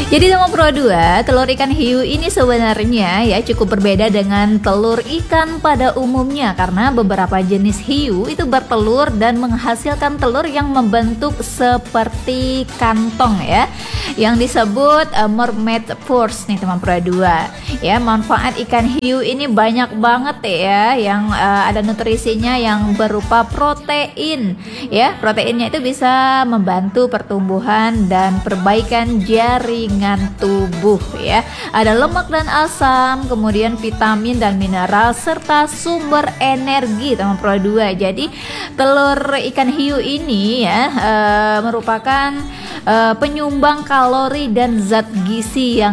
Jadi teman Pro 2, telur ikan hiu ini sebenarnya ya cukup berbeda dengan telur ikan pada umumnya karena beberapa jenis hiu itu bertelur dan menghasilkan telur yang membentuk seperti kantong ya, yang disebut mermaid pores nih teman Pro 2. Ya, manfaat ikan hiu ini banyak banget ya, yang ada nutrisinya yang berupa protein. Ya, proteinnya itu bisa membantu pertumbuhan dan perbaikan jaringan tubuh ya. Ada lemak dan asam, kemudian vitamin dan mineral serta sumber energi teman Pro 2. Jadi telur ikan hiu ini ya merupakan penyumbang kalori dan zat gizi yang